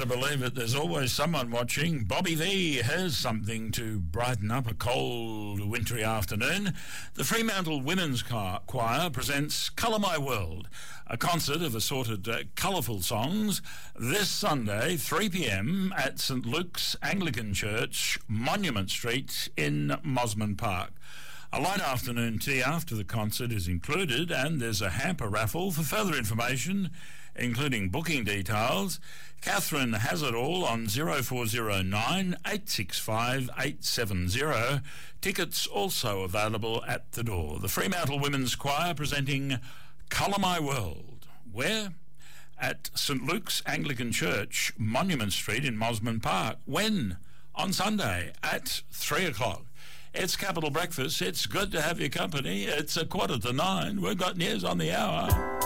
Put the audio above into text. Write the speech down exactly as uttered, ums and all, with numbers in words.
better believe it. There's always someone watching. Bobby V has something to brighten up a cold, wintry afternoon. The Fremantle Women's Choir presents Colour My World, a concert of assorted uh, colourful songs this Sunday, three p m at St Luke's Anglican Church, Monument Street in Mosman Park. A light afternoon tea after the concert is included, and there's a hamper raffle. For further information, including booking details, Catherine has it all on zero four zero nine, eight six five, eight seven zero. Tickets also available at the door. The Fremantle Women's Choir presenting Colour My World. Where? At St Luke's Anglican Church, Monument Street in Mosman Park. When? On Sunday at three o'clock. It's Capital Breakfast. It's good to have your company. It's a quarter to nine. We've got news on the hour.